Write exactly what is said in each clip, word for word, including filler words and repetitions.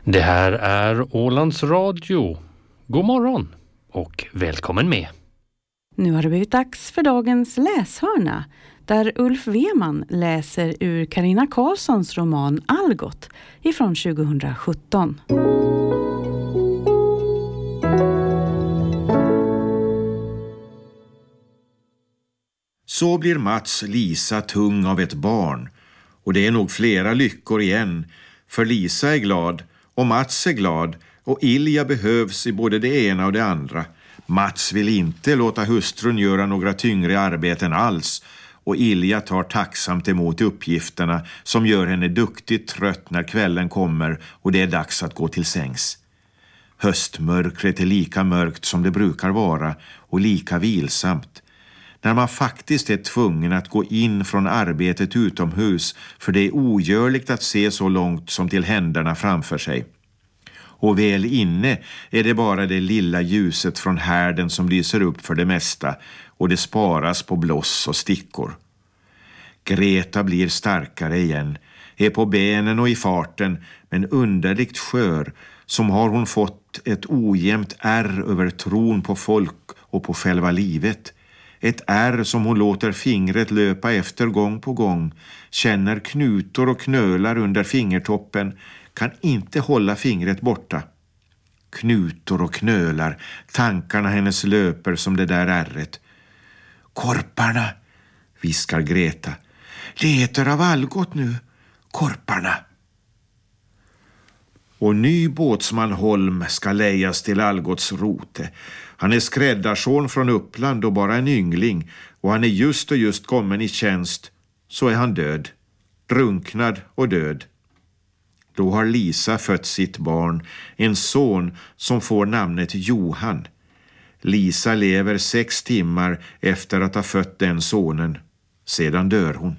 Det här är Ålands Radio. God morgon och välkommen med. Nu har det blivit dags för dagens läshörna, där Ulf Weman läser ur Carina Karlssons roman Algot ifrån tjugohundrasjutton. Så blir Mats Lisa tung av ett barn, och det är nog flera lyckor igen, för Lisa är glad och Mats är glad och Ilja behövs i både det ena och det andra. Mats vill inte låta hustrun göra några tyngre arbeten alls, och Ilja tar tacksamt emot uppgifterna som gör henne duktigt trött när kvällen kommer och det är dags att gå till sängs. Höstmörkret är lika mörkt som det brukar vara och lika vilsamt. När man faktiskt är tvungen att gå in från arbetet utomhus, för det är ogörligt att se så långt som till händerna framför sig. Och väl inne är det bara det lilla ljuset från härden som lyser upp för det mesta, och det sparas på bloss och stickor. Greta blir starkare igen, är på benen och i farten, men underligt skör, som har hon fått ett ojämnt ärr över tron på folk och på själva livet. Ett ärr som hon låter fingret löpa efter gång på gång, känner knutor och knölar under fingertoppen, kan inte hålla fingret borta. Knutor och knölar, tankarna hennes löper som det där ärret. Korparna, viskar Greta. Det heter av Algot nu, korparna. Och ny båtsman Holm ska lejas till Algots rote. Han är skräddarson från Uppland och bara en yngling, och han är just och just kommen i tjänst, så är han död, drunknad och död. Då har Lisa fött sitt barn, en son som får namnet Johan. Lisa lever sex timmar efter att ha fött den sonen. Sedan dör hon.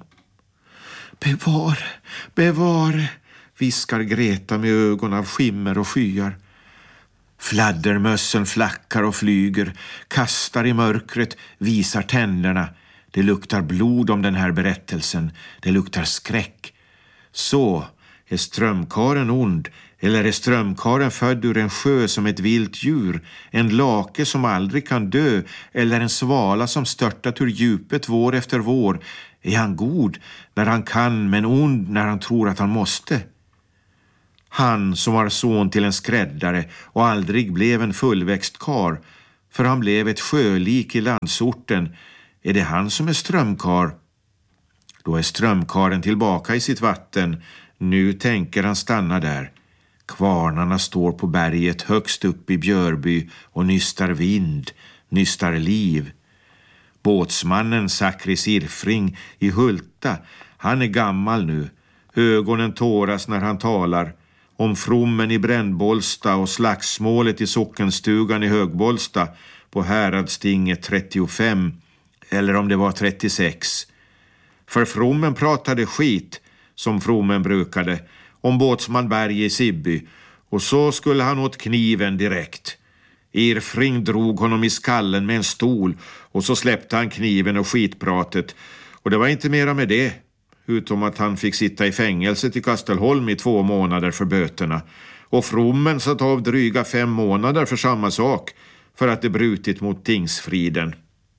Bevar, bevar, viskar Greta med ögon av skimmer och skyar. Fladdermössen flackar och flyger, kastar i mörkret, visar tänderna. Det luktar blod om den här berättelsen, det luktar skräck. Så, är strömkaren ond, eller är strömkaren född ur en sjö som ett vilt djur, en lake som aldrig kan dö, eller en svala som störtat ur djupet vår efter vår? Är han god när han kan, men ond när han tror att han måste? Han som var son till en skräddare och aldrig blev en fullväxt kar, för han blev ett sjölik i landsorten, är det han som är strömkar? Då är strömkaren tillbaka i sitt vatten. Nu tänker han stanna där. Kvarnarna står på berget högst upp i Björby och nystar vind, nystar liv. Båtsmannen Sakris Irfring i Hulta, han är gammal nu. Ögonen tåras när han talar om frommen i Brännbolsta och slagsmålet i sockenstugan i Högbolsta på Häradstinget trettiofem, eller om det var trettiosex. För frommen pratade skit, som frommen brukade, om båtsman Berg i Sibby, och så skulle han åt kniven direkt. Irfring drog honom i skallen med en stol, och så släppte han kniven och skitpratet, och det var inte mera med det, utom att han fick sitta i fängelset i Kastelholm i två månader för böterna, och frommen satt av dryga fem månader för samma sak, för att det brutit mot tingsfriden.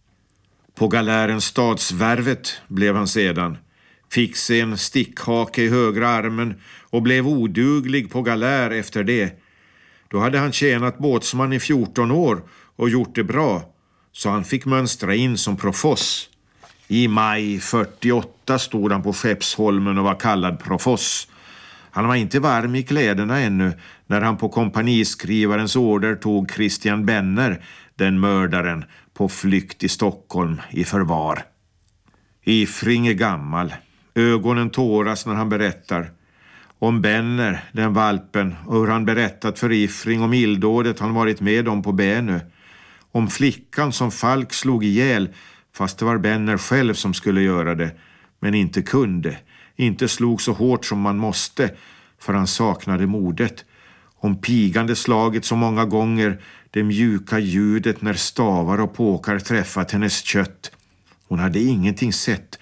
På galären Stadsvärvet blev han sedan, fick sig en stickhake i högra armen och blev oduglig på galär efter det. Då hade han tjänat båtsman i fjorton år och gjort det bra, så han fick mönstra in som profoss. I maj fyrtioåtta stod han på Skeppsholmen och var kallad profoss. Han var inte varm i kläderna ännu när han på kompaniskrivarens order tog Christian Benner, den mördaren, på flykt i Stockholm i förvar. Ifring är gammal. Ögonen tåras när han berättar om Benner, den valpen, och hur han berättat för Ifring om illdådet han varit med om på Bänö. Om flickan som Falk slog ihjäl, fast det var Benner själv som skulle göra det, men inte kunde. Inte slog så hårt som man måste, för han saknade modet. Om pigande slaget så många gånger, det mjuka ljudet när stavar och påkar träffat hennes kött. Hon hade ingenting sett,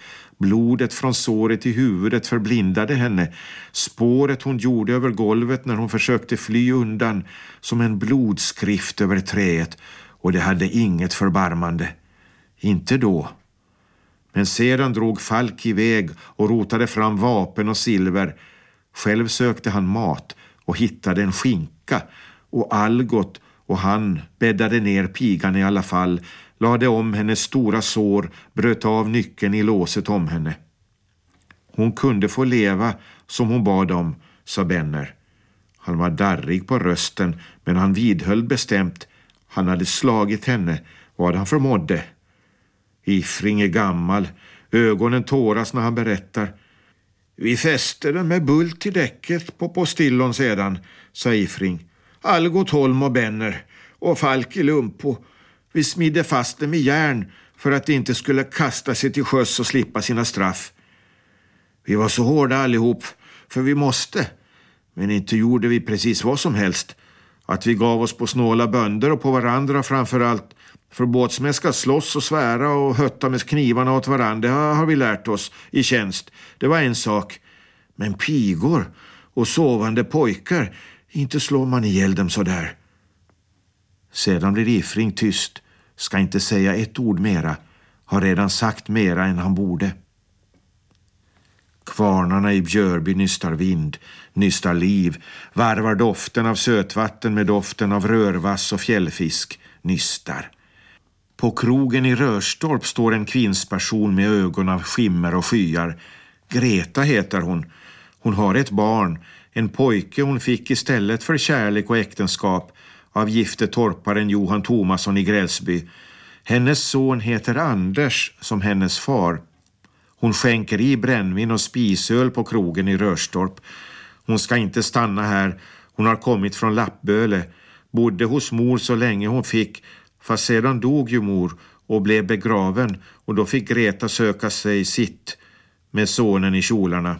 Blodet från såret i huvudet förblindade henne. Spåret hon gjorde över golvet när hon försökte fly undan som en blodskrift över träet, och det hade inget förbarmande. Inte då. Men sedan drog Falk iväg och rotade fram vapen och silver. Själv sökte han mat och hittade en skinka, och Algot och han bäddade ner pigan i alla fall, lade om hennes stora sår, bröt av nyckeln i låset om henne. Hon kunde få leva som hon bad om, sa Benner. Han var darrig på rösten, men han vidhöll bestämt. Han hade slagit henne, vad han förmådde. Ifring är gammal, ögonen tåras när han berättar. Vi fäste den med bult till däcket på postillon sedan, sa Ifring. Algot Holm och Benner och Falk i Lumpo. Vi smidde fast dem i järn för att de inte skulle kasta sig till sjöss och slippa sina straff. Vi var så hårda allihop, för vi måste. Men inte gjorde vi precis vad som helst. Att vi gav oss på snåla bönder och på varandra framför allt. För båtsmän ska slåss och svära och hötta med knivarna åt varandra, det har vi lärt oss i tjänst. Det var en sak. Men pigor och sovande pojkar, inte slår man ihjäl dem så där. Sedan blir Ifring tyst, ska inte säga ett ord mera, har redan sagt mera än han borde. Kvarnarna i Björby nystar vind, nystar liv, varvar doften av sötvatten med doften av rörvass och fjällfisk, nystar. På krogen i Rörstorp står en kvinnsperson med ögon av skimmer och skyar. Greta heter hon. Hon har ett barn, en pojke hon fick istället för kärlek och äktenskap av gifte torparen Johan Tomasson i Grälsby. Hennes son heter Anders som hennes far. Hon skänker i brännvin och spisöl på krogen i Rörstorp. Hon ska inte stanna här. Hon har kommit från Lappböle. Bodde hos mor så länge hon fick. Fast sedan dog ju mor och blev begraven, och då fick Greta söka sig sitt med sonen i kjolarna.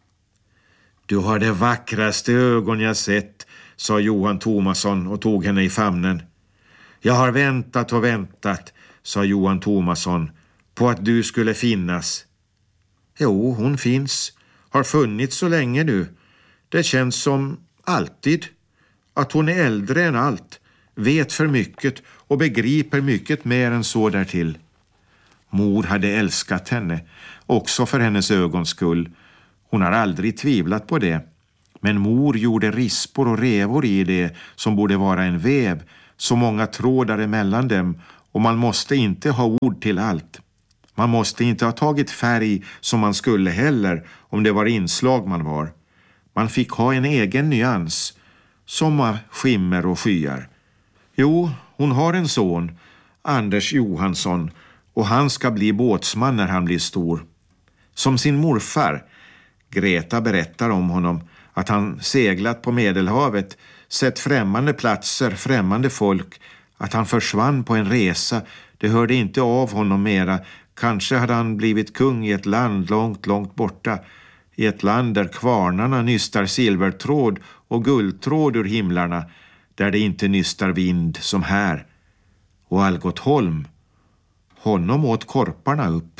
Du har det vackraste ögon jag sett, sa Johan Tomasson och tog henne i famnen. Jag har väntat och väntat, sa Johan Tomasson, på att du skulle finnas. Jo, hon finns. Har funnits så länge nu. Det känns som alltid. Att hon är äldre än allt. Vet för mycket och begriper mycket mer än så därtill. Mor hade älskat henne, också för hennes ögons skull. Hon har aldrig tvivlat på det. Men mor gjorde rispor och revor i det som borde vara en väv, så många trådar emellan dem, och man måste inte ha ord till allt. Man måste inte ha tagit färg som man skulle heller, om det var inslag man var. Man fick ha en egen nyans, som av skimmer och skyar. Jo, hon har en son, Anders Johansson, och han ska bli båtsman när han blir stor. Som sin morfar, Greta berättar om honom, att han seglat på Medelhavet, sett främmande platser, främmande folk, att han försvann på en resa. Det hörde inte av honom mera. Kanske hade han blivit kung i ett land långt, långt borta. I ett land där kvarnarna nystar silvertråd och guldtråd ur himlarna, där det inte nystar vind som här. Och Algot Holm, honom åt korparna upp.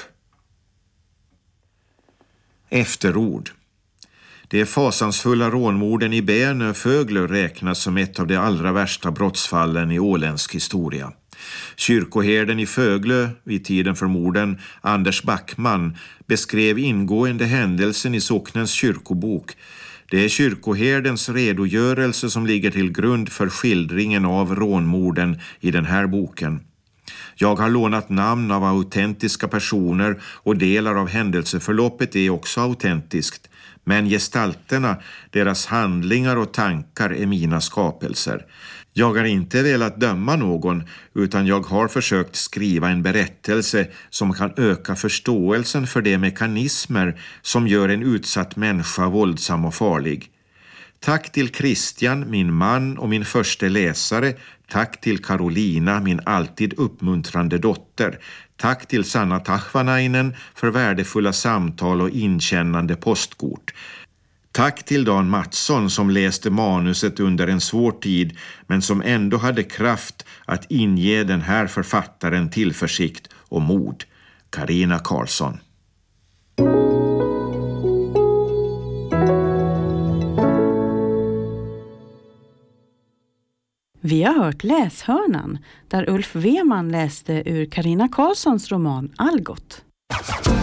Efterord. De fasansfulla rånmorden i Bärnö Föglö räknas som ett av de allra värsta brottsfallen i åländsk historia. Kyrkoherden i Föglö vid tiden för morden, Anders Backman, beskrev ingående händelsen i socknens kyrkobok. Det är kyrkoherdens redogörelse som ligger till grund för skildringen av rånmorden i den här boken. Jag har lånat namn av autentiska personer och delar av händelseförloppet är också autentiskt. Men gestalterna, deras handlingar och tankar är mina skapelser. Jag har inte velat döma någon, utan jag har försökt skriva en berättelse som kan öka förståelsen för de mekanismer som gör en utsatt människa våldsam och farlig. Tack till Christian, min man och min första läsare. Tack till Carolina, min alltid uppmuntrande dotter. Tack till Sanna Tachvanainen för värdefulla samtal och inkännande postkort. Tack till Dan Mattsson som läste manuset under en svår tid, men som ändå hade kraft att inge den här författaren tillförsikt och mod. Carina Karlsson. Vi har hört Läshörnan där Ulf Weman läste ur Carina Karlssons roman Algot.